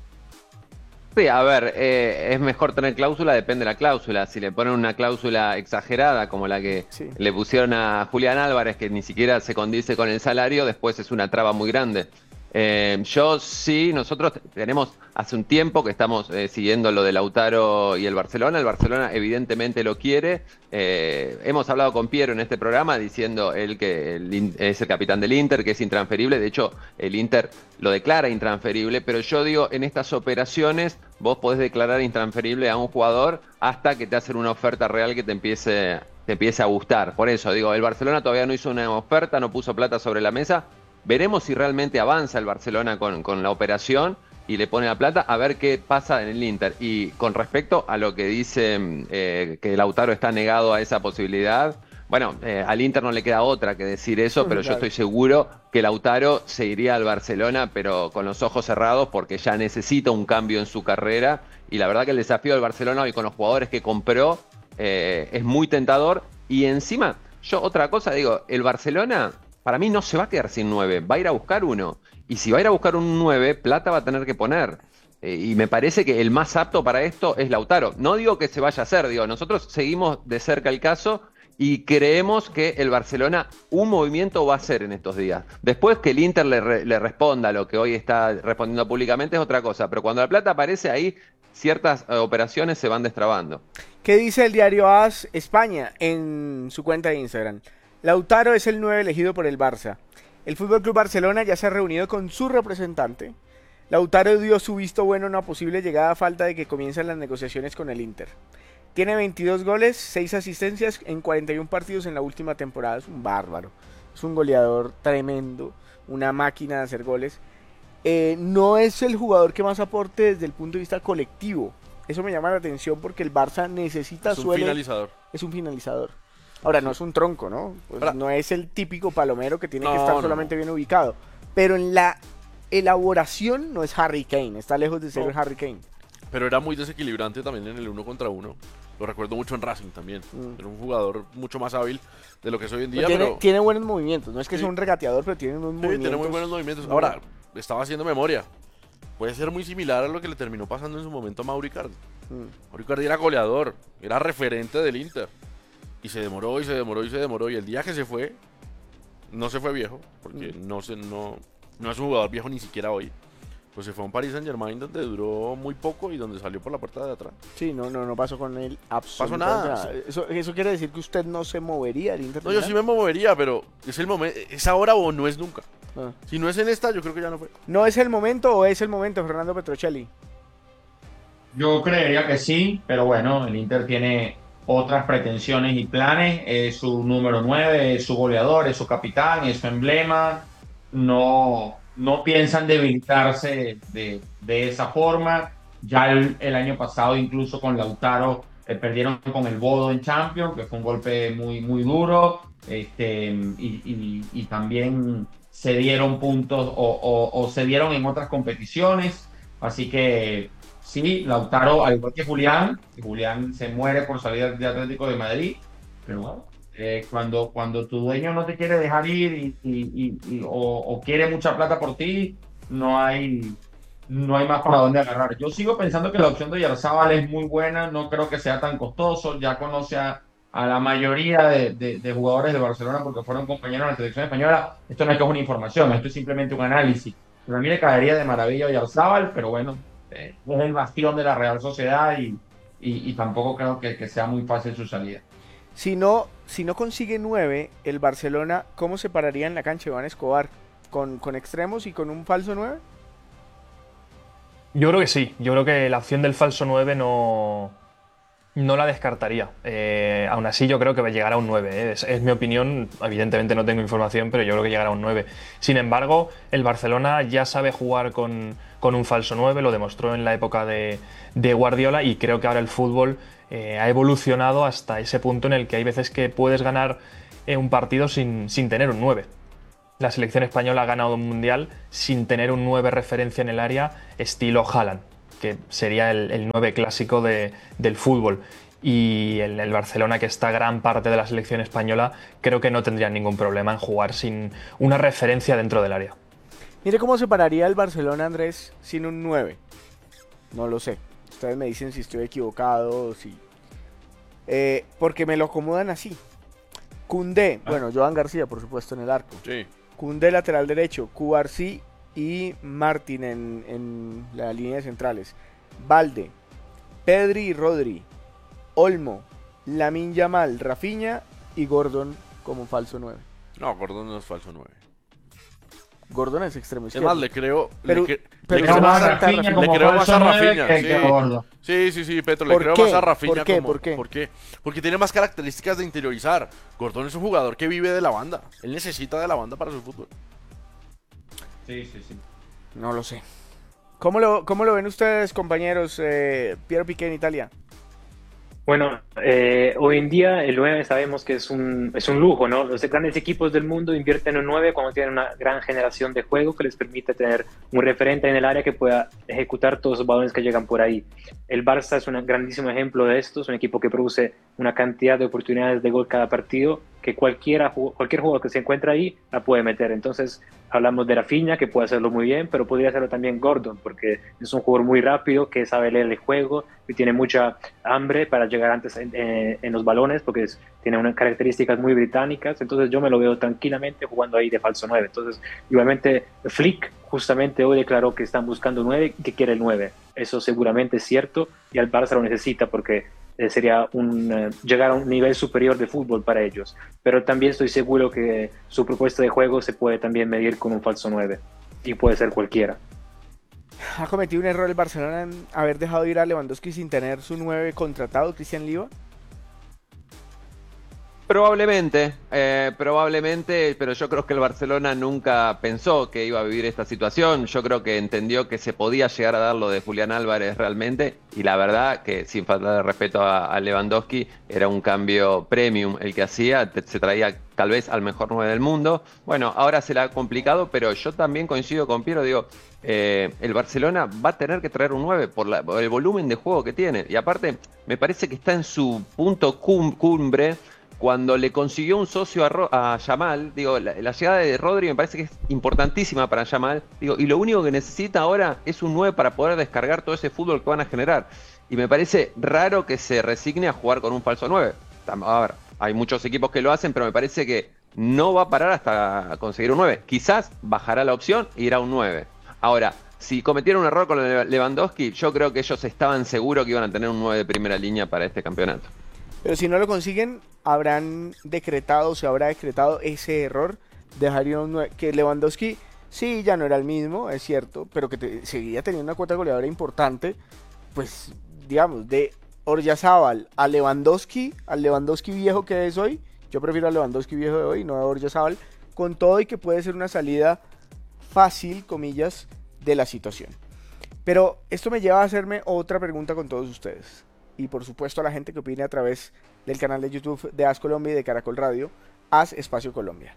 Sí, a ver, eh, es mejor tener cláusula, depende de la cláusula. Si le ponen una cláusula exagerada, como la que sí. le pusieron a Julián Álvarez, que ni siquiera se condice con el salario, después es una traba muy grande. Eh, yo sí, nosotros tenemos hace un tiempo que estamos eh, siguiendo lo de Lautaro y el Barcelona. El Barcelona evidentemente lo quiere. Eh, hemos hablado con Piero en este programa diciendo él que el, es el capitán del Inter, que es intransferible. De hecho, el Inter lo declara intransferible, pero yo digo, en estas operaciones vos podés declarar intransferible a un jugador hasta que te hacen una oferta real que te empiece, te empiece a gustar. Por eso digo, el Barcelona todavía no hizo una oferta, no puso plata sobre la mesa. Veremos si realmente avanza el Barcelona con, con la operación y le pone la plata, a ver qué pasa en el Inter. Y con respecto a lo que dice eh, que Lautaro está negado a esa posibilidad, bueno, eh, al Inter no le queda otra que decir eso, pero yo estoy seguro que Lautaro se iría al Barcelona, pero con los ojos cerrados, porque ya necesita un cambio en su carrera. Y la verdad que el desafío del Barcelona hoy con los jugadores que compró eh, es muy tentador. Y encima, yo otra cosa digo, el Barcelona... Para mí no se va a quedar sin nueve, va a ir a buscar uno. Y si va a ir a buscar un nueve, plata va a tener que poner. Eh, y me parece que el más apto para esto es Lautaro. No digo que se vaya a hacer, digo, nosotros seguimos de cerca el caso y creemos que el Barcelona un movimiento va a hacer en estos días. Después que el Inter le, re, le responda lo que hoy está respondiendo públicamente es otra cosa. Pero cuando la plata aparece ahí, ciertas eh, operaciones se van destrabando. ¿Qué dice el diario AS España en su cuenta de Instagram? Lautaro es el nueve elegido por el Barça. El F C Barcelona ya se ha reunido con su representante. Lautaro dio su visto bueno a una posible llegada a falta de que comiencen las negociaciones con el Inter. Tiene veintidós goles, seis asistencias en cuarenta y uno partidos en la última temporada. Es un bárbaro. Es un goleador tremendo, una máquina de hacer goles. Eh, no es el jugador que más aporte desde el punto de vista colectivo. Eso me llama la atención porque el Barça necesita... Es un suele, finalizador. Es un finalizador. Ahora, no es un tronco, ¿no? Pues no es el típico palomero que tiene no, que estar no, solamente no. bien ubicado. Pero en la elaboración no es Harry Kane. Está lejos de ser no. el Harry Kane. Pero era muy desequilibrante también en el uno contra uno. Lo recuerdo mucho en Racing también. Mm. Era un jugador mucho más hábil de lo que es hoy en día. Pero tiene, pero... tiene buenos movimientos. No es que sí. sea un regateador, pero tiene unos sí, movimientos. Tiene muy buenos movimientos. Ahora, estaba haciendo memoria. Puede ser muy similar a lo que le terminó pasando en su momento a Mauro Icardi. Mm. Mauro Icardi era goleador. Era referente del Inter. Y se demoró y se demoró y se demoró. Y el día que se fue, no se fue viejo, porque mm. no, se, no, no es un jugador viejo ni siquiera hoy. Pues se fue a un Paris Saint-Germain donde duró muy poco y donde salió por la puerta de atrás. Sí, no, no, no pasó con él absolutamente pasó nada. nada. Eso, eso quiere decir que usted no se movería al Inter. No, yo sí me movería, pero es el momento, es ahora o no es nunca. Ah. Si no es en esta, yo creo que ya no fue. ¿No es el momento o es el momento, Fernando Petrocelli? Yo creería que sí, pero bueno, el Inter tiene otras pretensiones y planes. Es su número nueve, es su goleador, es su capitán, es su emblema. No, no piensan debilitarse de, de esa forma. Ya el, el año pasado, incluso con Lautaro, eh, perdieron con el Bodo en Champions, que fue un golpe muy, muy duro. Este, y, y, y también se dieron puntos o, o, o se dieron en otras competiciones. Así que sí, Lautaro, al igual que Julián, Julián se muere por salir de Atlético de Madrid, pero bueno, eh, cuando, cuando tu dueño no te quiere dejar ir y, y, y, y, o, o quiere mucha plata por ti, no hay, no hay más para dónde agarrar. Yo sigo pensando que la opción de Oyarzabal es muy buena, no creo que sea tan costoso, ya conoce a, a la mayoría de, de, de jugadores de Barcelona porque fueron compañeros de la selección española. Esto no es que es una información, esto es simplemente un análisis. Pero a mí le caería de maravilla Oyarzabal, pero bueno, es el bastión de la Real Sociedad y, y, y tampoco creo que, que sea muy fácil su salida. Si no, si no consigue nueve, el Barcelona, ¿cómo se pararía en la cancha Iván Escobar? ¿Con, con extremos y con un falso nueve? Yo creo que sí. Yo creo que la opción del falso nueve no, No la descartaría. Eh, aún así, yo creo que va a llegar a un nueve. ¿eh? Es, es mi opinión. Evidentemente no tengo información, pero yo creo que llegará a un nueve. Sin embargo, el Barcelona ya sabe jugar con, con un falso nueve. Lo demostró en la época de, de Guardiola y creo que ahora el fútbol eh, ha evolucionado hasta ese punto en el que hay veces que puedes ganar eh, un partido sin, sin tener un nueve. La selección española ha ganado un mundial sin tener un nueve referencia en el área estilo Haaland, que sería el, el nueve clásico de, del fútbol. Y el, el Barcelona, que está gran parte de la selección española, creo que no tendría ningún problema en jugar sin una referencia dentro del área. Mire cómo se pararía el Barcelona, Andrés, sin un nueve. No lo sé. Ustedes me dicen si estoy equivocado o si... Eh, porque me lo acomodan así. Koundé, ah. bueno, Joan García, por supuesto, en el arco. Sí. Koundé, lateral derecho. Cubarsí y Martín en, en la línea de centrales. Balde, Pedri y Rodri, Olmo, Lamine Yamal, Rafinha y Gordon como falso nueve. No, Gordon no es falso nueve. Gordon es extremo izquierdo. Es más, le creo, pero, le, pero le creo más a Rafinha, le creo más a Rafinha. Que, sí. que Gordon. sí, sí, sí, Petro, le creo qué? más a Rafinha. ¿Por qué? Como, ¿Por qué? ¿Por qué? Porque tiene más características de interiorizar. Gordon es un jugador que vive de la banda. Él necesita de la banda para su fútbol. Sí, sí, sí. No lo sé. ¿Cómo lo, cómo lo ven ustedes, compañeros? Eh, Piero Piqué en Italia. Bueno, eh, hoy en día el nueve sabemos que es un, es un lujo, ¿no? Los grandes equipos del mundo invierten en un nueve cuando tienen una gran generación de juego que les permite tener un referente en el área que pueda ejecutar todos los balones que llegan por ahí. El Barça es un grandísimo ejemplo de esto, es un equipo que produce una cantidad de oportunidades de gol cada partido que cualquiera, cualquier jugador que se encuentra ahí la puede meter. Entonces hablamos de Rafinha, que puede hacerlo muy bien, pero podría hacerlo también Gordon, porque es un jugador muy rápido, que sabe leer el juego y tiene mucha hambre para llegar antes en, en, en los balones, porque es, tiene unas características muy británicas. Entonces yo me lo veo tranquilamente jugando ahí de falso nueve. Entonces, igualmente, Flick justamente hoy declaró que están buscando nueve y que quiere el nueve. Eso seguramente es cierto y al Barça lo necesita porque eh, sería un, uh, llegar a un nivel superior de fútbol para ellos. Pero también estoy seguro que su propuesta de juego se puede también medir con un falso nueve y puede ser cualquiera. ¿Ha cometido un error el Barcelona en haber dejado ir a Lewandowski sin tener su nueve contratado, Cristian Liva? Probablemente, eh, probablemente, pero yo creo que el Barcelona nunca pensó que iba a vivir esta situación. Yo creo que entendió que se podía llegar a dar lo de Julián Álvarez realmente, y la verdad que, sin falta de respeto a, a Lewandowski, era un cambio premium el que hacía, se traía tal vez al mejor nueve del mundo. Bueno, ahora se le ha complicado, pero yo también coincido con Piero, digo, eh, el Barcelona va a tener que traer un nueve por, la, por el volumen de juego que tiene, y aparte me parece que está en su punto cum, cumbre, cuando le consiguió un socio a, Ro a Yamal. Digo, la, la llegada de Rodri me parece que es importantísima para Yamal. Digo, y lo único que necesita ahora es un nueve para poder descargar todo ese fútbol que van a generar. Y me parece raro que se resigne a jugar con un falso nueve. A ver, hay muchos equipos que lo hacen, pero me parece que no va a parar hasta conseguir un nueve. Quizás bajará la opción e irá a un nueve. Ahora, si cometieron un error con Lewandowski, yo creo que ellos estaban seguros que iban a tener un nueve de primera línea para este campeonato. Pero si no lo consiguen, habrán decretado, se habrá decretado ese error, dejaría un nueve, que Lewandowski sí ya no era el mismo, es cierto, pero que te, seguía teniendo una cuota goleadora importante, pues digamos, de Oryazábal a Lewandowski, al Lewandowski viejo que es hoy, yo prefiero al Lewandowski viejo de hoy, no a Oryazábal, con todo y que puede ser una salida fácil, comillas, de la situación. Pero esto me lleva a hacerme otra pregunta con todos ustedes. Y por supuesto a la gente que opine a través del canal de YouTube de As Colombia y de Caracol Radio, As Espacio Colombia.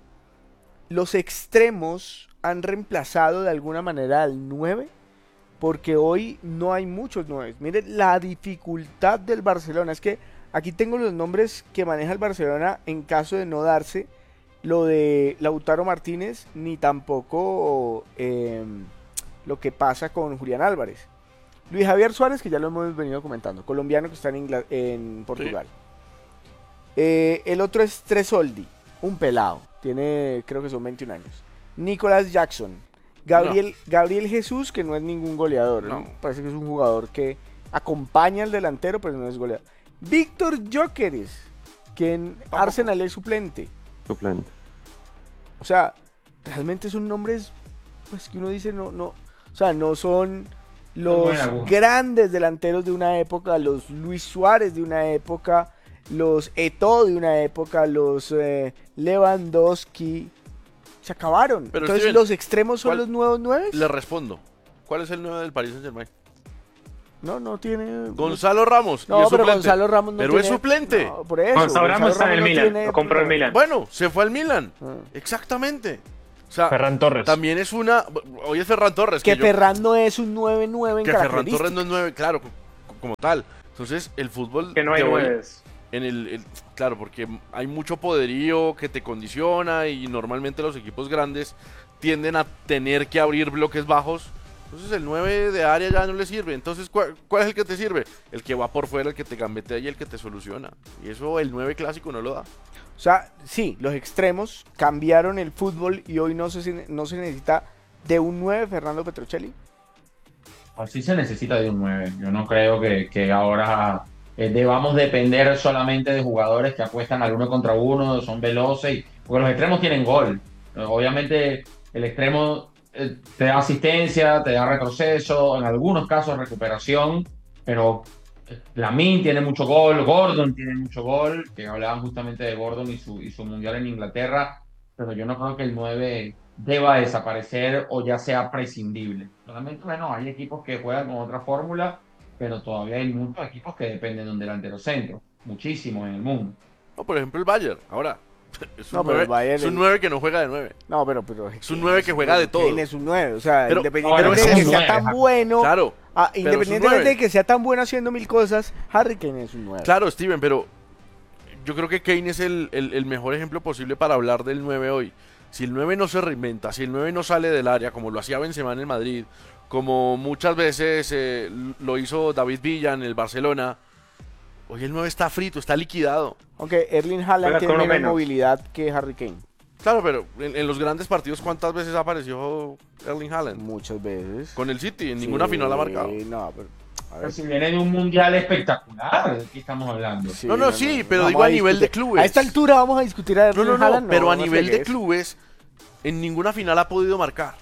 ¿Los extremos han reemplazado de alguna manera al nueve? Porque hoy no hay muchos nueve. Miren la dificultad del Barcelona. Es que aquí tengo los nombres que maneja el Barcelona en caso de no darse lo de Lautaro Martínez, ni tampoco eh, lo que pasa con Julián Álvarez. Luis Javier Suárez, que ya lo hemos venido comentando, colombiano que está en, Ingl en Portugal. Sí. Eh, el otro es Tresoldi, un pelado, tiene creo que son veintiún años. Nicolás Jackson, Gabriel, no. Gabriel Jesús, que no es ningún goleador, no. ¿no? Parece que es un jugador que acompaña al delantero, pero no es goleador. Víctor Gyökeres, que en oh. Arsenal es suplente. Suplente. O sea, realmente son nombres pues que uno dice no, no, o sea, no son los grandes delanteros de una época, los Luis Suárez de una época, los Eto'o de una época, los eh, Lewandowski, se acabaron. Pero entonces Steven, los extremos son los nuevos nueve. Le respondo. ¿Cuál es el nueve del Paris Saint-Germain? No, no tiene... Gonzalo Ramos. No, y es pero suplente. Gonzalo Ramos no Pero tiene... es suplente. No, por eso. Gonzalo Ramos está en el no Milan, tiene- lo compró el Milan. Bueno, se fue al Milan. Ah. Exactamente. O sea, Ferran Torres. También es una... Oye, Ferran Torres. Que yo- Ferran no es un nueve nueve en Que Ferran características. Torres no es nueve, claro, co- como tal. Entonces, el fútbol... Que no hay de hoy, nueves. en el, el- claro, porque hay mucho poderío que te condiciona y normalmente los equipos grandes tienden a tener que abrir bloques bajos. Entonces el nueve de área ya no le sirve. Entonces, ¿cuál, cuál es el que te sirve? El que va por fuera, el que te gambetea y el que te soluciona. Y eso el nueve clásico no lo da. O sea, sí, los extremos cambiaron el fútbol y hoy no se, no se necesita de un nueve, Fernando Petrocelli. Así se necesita de un nueve. Yo no creo que, que ahora eh, debamos depender solamente de jugadores que apuestan al uno contra uno, son veloces, y- porque los extremos tienen gol. Obviamente el extremo eh, te da asistencia, te da retroceso, en algunos casos recuperación, pero Lamine tiene mucho gol, Gordon tiene mucho gol, que hablaban justamente de Gordon y su, y su mundial en Inglaterra, pero yo no creo que el nueve deba desaparecer o ya sea prescindible. Solamente, bueno, hay equipos que juegan con otra fórmula, pero todavía hay muchos equipos que dependen de un delantero centro, muchísimos en el mundo. No, por ejemplo, el Bayern, ahora. Es un, No, pero nueve, el Bayern es un es- nueve que no juega de nueve. No, pero... pero Es un nueve que juega de todo. Kane es un nueve, o sea, Pero- independientemente pero de que es un sea nueve, tan ajá. bueno... Claro, ah, pero es un independientemente nueve. de que sea tan bueno haciendo mil cosas, Harry Kane es un nueve. Claro, Steven, pero yo creo que Kane es el, el- el mejor ejemplo posible para hablar del nueve hoy. Si el nueve no se reinventa, si el nueve no sale del área, como lo hacía Benzema en el Madrid, como muchas veces eh, lo hizo David Villa en el Barcelona, hoy el nueve está frito, está liquidado. Aunque Erling Haaland tiene menos movilidad que Harry Kane. Claro, pero en, en los grandes partidos, ¿cuántas veces apareció Erling Haaland? Muchas veces. Con el City, en ninguna final ha marcado. No, pero... a ver. Pero si viene de un mundial espectacular, ¿de qué estamos hablando? Sí, no, no, sí, pero Vamos digo a, a nivel de discutir. clubes. A esta altura vamos a discutir a No, Erling no, no, Haaland. pero a no me nivel de fregues. clubes, en ninguna final ha podido marcar.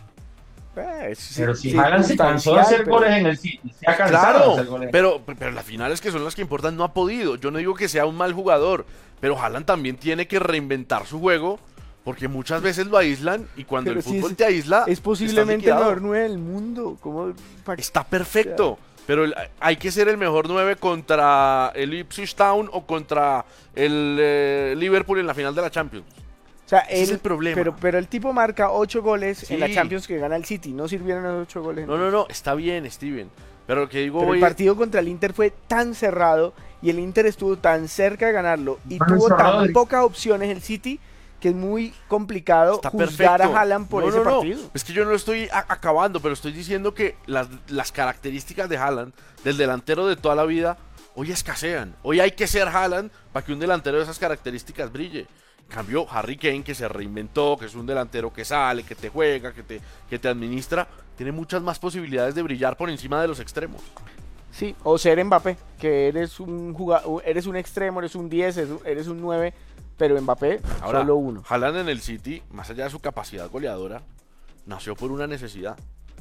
Eh, sí, Pero si sí, Haaland se cansó de hacer circunstancial, goles pero- en el City, se ha cansado de hacer Claro, goles. pero, pero las finales que son las que importan no ha podido. Yo no digo que sea un mal jugador, pero Haaland también tiene que reinventar su juego porque muchas veces lo aíslan y cuando Pero el sí fútbol es- te aísla Es posiblemente el estás liquidado. mejor nueve del mundo. ¿Cómo? pa- Está perfecto, pero el- hay que ser el mejor nueve contra el Ipswich Town o contra el eh, Liverpool en la final de la Champions. O sea, Ese él, es el problema. Pero, pero el tipo marca ocho goles en la Sí. Champions que gana el City. No sirvieron esos ocho goles. No, no, no, está bien, Steven. Pero lo que digo Pero hoy el partido contra el Inter fue tan cerrado y el Inter estuvo tan cerca de ganarlo y Bueno, tuvo cerrado tan de- pocas opciones el City que es muy complicado está juzgar perfecto. a Haaland por No, ese no, no. partido. Es que yo no lo estoy a- acabando, pero estoy diciendo que las, las características de Haaland, del delantero de toda la vida, hoy escasean. Hoy hay que ser Haaland para que un delantero de esas características brille. En cambio, Harry Kane, que se reinventó, que es un delantero que sale, que te juega, que te, que te administra, tiene muchas más posibilidades de brillar por encima de los extremos. Sí, o ser Mbappé, que eres un jugador, eres un extremo, eres un diez, eres un- eres un nueve, pero Mbappé Ahora, solo uno. Haaland en el City, más allá de su capacidad goleadora, nació por una necesidad.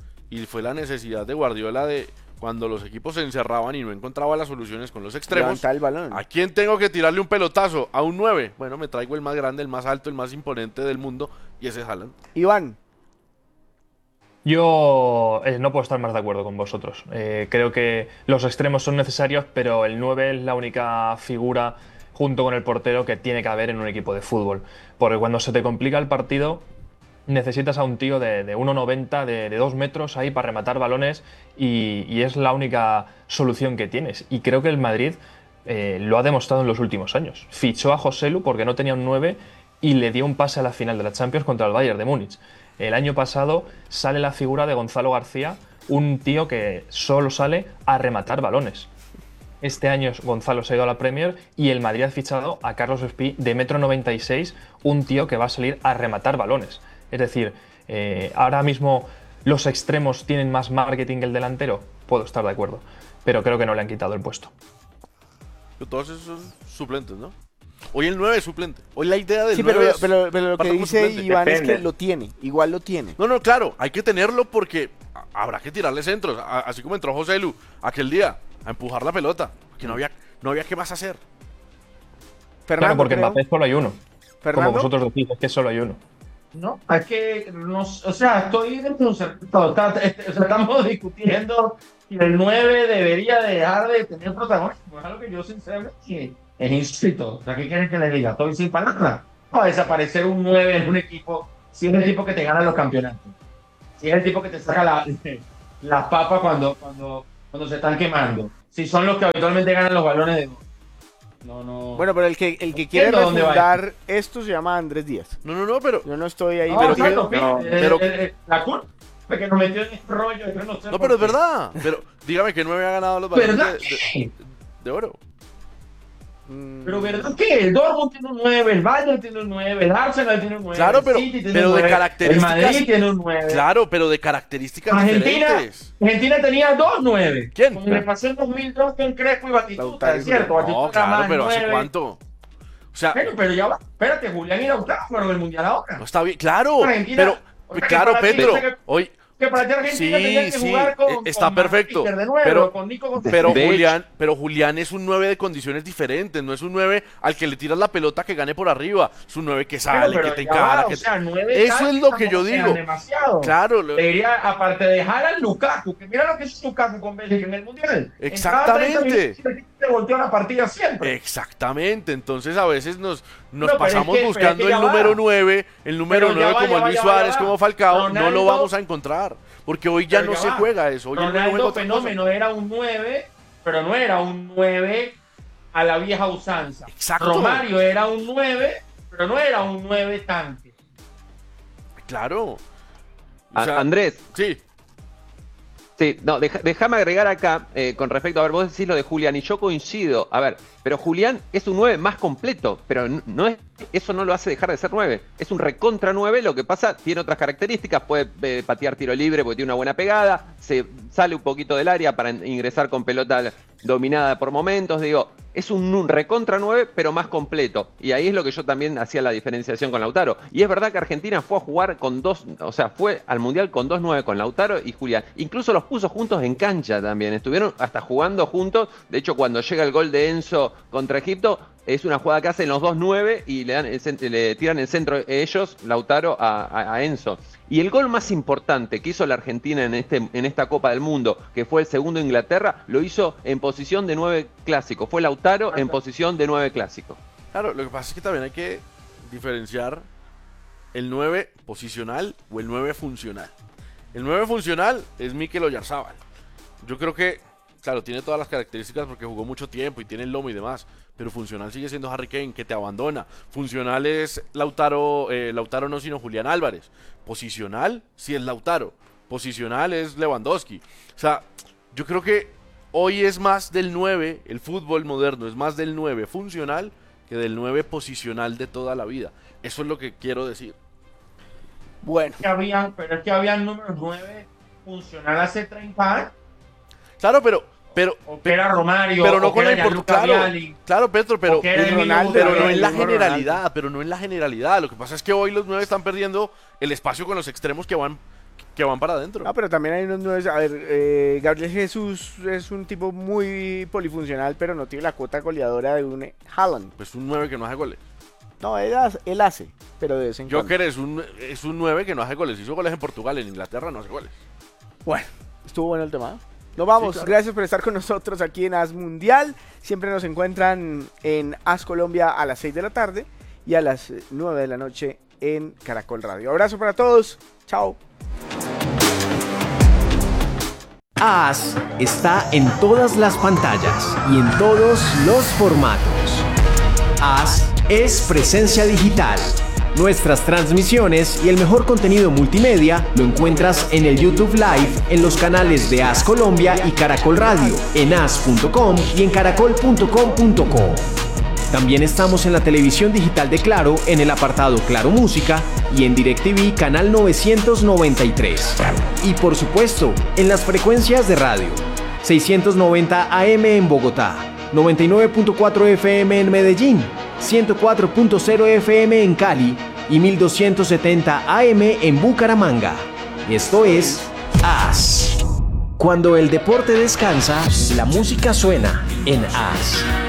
Y fue la necesidad de Guardiola de cuando los equipos se encerraban y no encontraban las soluciones con los extremos. Levantar el balón. ¿A quién tengo que tirarle un pelotazo? A un nueve. Bueno, me traigo el más grande, el más alto, el más imponente del mundo y ese es Haaland. Iván, Yo eh, no puedo estar más de acuerdo con vosotros. Eh, creo que los extremos son necesarios, pero el nueve es la única figura junto con el portero que tiene que haber en un equipo de fútbol. Porque cuando se te complica el partido, necesitas a un tío de, de uno noventa, de, de dos metros ahí para rematar balones y, y es la única solución que tienes. Y creo que el Madrid eh, lo ha demostrado en los últimos años. Fichó a Joselu porque no tenía un nueve y le dio un pase a la final de la Champions contra el Bayern de Múnich. El año pasado sale la figura de Gonzalo García, un tío que solo sale a rematar balones. Este año Gonzalo se ha ido a la Premier y el Madrid ha fichado a Carlos Espí de metro noventa y seis, un tío que va a salir a rematar balones. Es decir, eh, ahora mismo los extremos tienen más marketing que el delantero, puedo estar de acuerdo, pero creo que no le han quitado el puesto. Pero todos esos son suplentes, ¿no? Hoy el nueve es suplente. Hoy la idea del sí, nueve pero, es pero, pero lo que partir como dice suplente. Iván es Depende. que lo tiene, igual lo tiene. No, no, claro, hay que tenerlo porque habrá que tirarle centros, a, así como entró José Lu aquel día, a empujar la pelota, que no había, no había qué más hacer. Fernando, claro, porque en Mbappé solo hay uno. ¿Fernando? Como vosotros decís, es que solo hay uno. No, es que, no, o sea, estoy desconcertado. Estamos discutiendo si el nueve debería dejar de tener protagonismo. Es algo que yo sinceramente es insólito. O sea, ¿qué quieren que les diga? Estoy sin palabras. Va a desaparecer un nueve en un equipo si es el tipo que te gana los campeonatos. Si es el tipo que te saca la, la papa cuando, cuando, cuando se están quemando. Si son los que habitualmente ganan los balones de... No, no. Bueno, pero el que, el que quiere refundar esto se llama Andrés Díaz. No, no, no, pero... Yo no estoy ahí. No, pero exacto, que, no, eh, pero... Eh, eh, la culpa que nos metió en el rollo. Yo no, sé no pero es verdad. Pero dígame que no había ganado los balones de, de, de oro. Pero ¿verdad que el Dortmund tiene un nueve, el Bayern tiene un nueve, el Arsenal tiene un nueve, claro, pero, el City tiene pero un nueve, de características, el Madrid tiene un nueve. Claro, pero de características Argentina, diferentes. Argentina tenía dos nueve. ¿Quién? Como le pasó en dos mil dos con Crespo y Batistuta, es cierto. Batistuta No, claro, pero nueve. ¿hace cuánto? O sea, pero, pero ya va, espérate, Julián y Lautaro fueron del Mundial ahora. No está bien, claro, Argentina, pero, o sea, claro, Pedro, que, hoy... Que para ti Argentina sí, tenía que sí, jugar con, está con perfecto, de nuevo, pero, con Nico pero, de Julián, pero Julián es un nueve de condiciones diferentes, no es un nueve al que le tiras la pelota que gane por arriba, es un nueve que sale, pero, pero que te encara, que o sea, te... Eso es lo que yo digo. Demasiado. Claro, lo... Debería, aparte de dejar al Lukaku, que mira lo que es Lukaku con Bélgica en el Mundial. Exactamente. Se volteó la partida siempre. Exactamente, entonces a veces nos, nos no, pasamos es que, buscando es que el número va. nueve, el número pero nueve va, como va, Luis va, Suárez, va. como Falcao, Ronaldo, no lo vamos a encontrar, porque hoy ya pero no ya se va. juega eso. Hoy Ronaldo el nueve juega Fenómeno era un nueve, pero no era un nueve a la vieja usanza. Exacto. Romario era un nueve, pero no era un nueve tanque. Claro. O sea, Andrés. Sí. Sí, no, deja, déjame agregar acá, eh, con respecto, a ver, vos decís lo de Julián, y yo coincido, a ver, pero Julián es un nueve más completo, pero no, no es, eso no lo hace dejar de ser nueve, es un recontra nueve, lo que pasa, tiene otras características, puede eh, patear tiro libre porque tiene una buena pegada, se sale un poquito del área para ingresar con pelota dominada por momentos, digo, es un, un recontra nueve, pero más completo. Y ahí es lo que yo también hacía la diferenciación con Lautaro. Y es verdad que Argentina fue a jugar con dos, o sea, fue al Mundial con dos nueve, con Lautaro y Julián. Incluso los puso juntos en cancha también. Estuvieron hasta jugando juntos. De hecho, cuando llega el gol de Enzo contra Egipto, es una jugada que hacen los dos nueve y le, dan el, le tiran el centro ellos, Lautaro, a, a, a Enzo. Y el gol más importante que hizo la Argentina en, este, en esta Copa del Mundo, que fue el segundo de Inglaterra, lo hizo en posición de nueve clásico. Fue Lautaro en posición de nueve clásico. Claro, lo que pasa es que también hay que diferenciar el nueve posicional o el nueve funcional. El nueve funcional es Mikel Oyarzabal. Yo creo que, claro, tiene todas las características porque jugó mucho tiempo y tiene el lomo y demás. Pero funcional sigue siendo Harry Kane, que te abandona. Funcional es Lautaro, eh, Lautaro no, sino Julián Álvarez. Posicional, sí es Lautaro. Posicional es Lewandowski. O sea, yo creo que hoy es más del nueve, el fútbol moderno es más del nueve funcional que del nueve posicional de toda la vida. Eso es lo que quiero decir. Bueno. Que habían, pero es que habían números nueve funcional hace treinta años. Claro, pero... Pero, que era Romario, pero no o con que la era importancia. Claro, claro, Petro, pero, pero, Ronaldo, pero no en la Ronaldo. generalidad, pero no en la generalidad. Lo que pasa es que hoy los nueve están perdiendo el espacio con los extremos que van, que van para adentro. No, pero también hay unos nueve. A ver, eh, Gabriel Jesús es un tipo muy polifuncional, pero no tiene la cuota goleadora de un Haaland. Pues un nueve que no hace goles. No, él hace, él hace pero de vez en cuando. Joker es un, es un nueve que no hace goles. Hizo goles en Portugal, en Inglaterra no hace goles. Bueno, estuvo bueno el tema. Nos vamos, sí, claro. Gracias por estar con nosotros aquí en As Mundial. Siempre nos encuentran en As Colombia a las seis de la tarde y a las nueve de la noche en Caracol Radio. Abrazo para todos, chao. As está en todas las pantallas y en todos los formatos. As es presencia digital. Nuestras transmisiones y el mejor contenido multimedia lo encuentras en el YouTube Live en los canales de As Colombia y Caracol Radio, en as punto com y en caracol punto com punto co. También estamos en la televisión digital de Claro en el apartado Claro Música y en DirecTV canal novecientos noventa y tres. Y por supuesto, en las frecuencias de radio, seiscientos noventa A M en Bogotá, noventa y nueve punto cuatro F M en Medellín, ciento cuatro punto cero F M en Cali y mil doscientos setenta A M en Bucaramanga. Esto es As. Cuando el deporte descansa, la música suena en As.